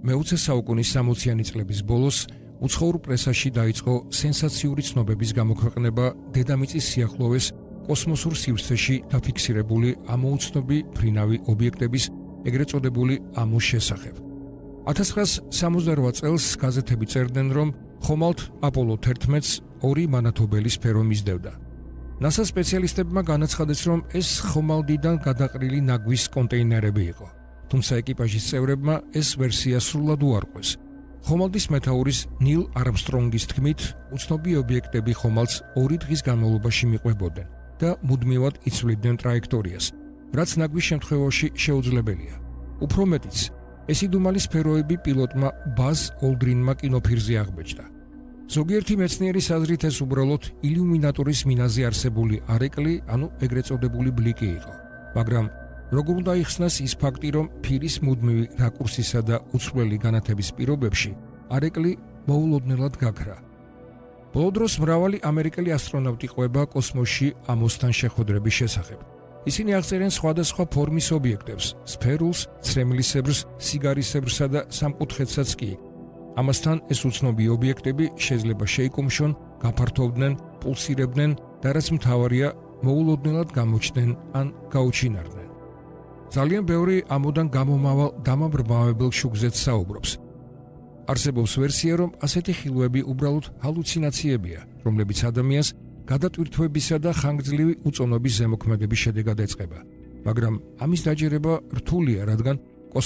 მე-20 საუკუნის 60-იანი წლების ბოლოს უცხოურ პრესაში დაიწყო სენსაციური ცნობების გამოქვეყნება დედამიწის სიახლოვეს კოსმოსურ სივრცეში დაფიქსირებული ამოუცნობი ფრინავი ობიექტების, ეგრეთ წოდებული ამოს შესახებ. 1968 წელს გაზეთები წერდნენ, რომ ხომალდ აპოლო 11-ს ორი მანათობელი სფერო მისდევდა. NASA სპეციალისტებმა განაცხადეს, რომ ეს ხომალდიდან გადაყრილი ნაგვის კონტეინერები იყო. თუმცა ეკიპაჟის წევრებმა ეს ვერსია სრულად უარყვეს. ხომალდის მეთაურის ნილ არმსტრონგის თქმით, უცნობი ობიექტები ხომალდს 2 დღის განმავლობაში მიყვებოდნენ და მუდმივად იცვლიდნენ ტრაექტორიას, რაც ნაგვის შემთხვევაში შეუძლებელია. უფრო მეტიც, ეს იდუმალი სფეროები პილოტმა ბაზ ოლდრინმა კინოფირზე აღბეჭდა. ზოგიერთი მეცნიერის აზრით ეს უბრალოდ ილუმინატორის მინაზე არსებული არეკლი, ანუ ეგრეთ წოდებული ბლიკი იყო. მაგრამ როგორ უნდა იხსნას ის ფაქტი, რომ ფირის მუდმივი რაკურსისა და უცვლელი განათების პირობებში არეკლი მოულოდნელად გაქრა. ბოლო დროს მრავალი ამერიკელი ასტრონავტი ყვება კოსმოსში ამოსთან შეხვედრების შესახებ. ისინი აღწერენ სხვადასხვა ფორმის ობიექტებს, სფერულს, ცრემლისებრს, სიგარისებრსა და სამკუთხედსაც კი. ამასთან ეს უცნობი ობიექტები შეიძლება შეიკუმშონ, გაფართოვდნენ, პულსირებდნენ და რაც მთავარია, მოულოდნელად გამოჩნდნენ ან გაუჩინარდნენ. ძალიან ბევრი ამოდან გამომავალ დამაბრმავებელ შუქზეც საუბრობს. არსებობს ვერსია, რომ ასეთი ხილვები უბრალოდ ჰალუცინაციებია, რომლებიც ადამიანს გადატვირთვებისა და ხანგრძლივი უწონობის ზემოქმედების შედეგად ეწყება. მაგრამ ამის დაჯერება რთულია, რადგან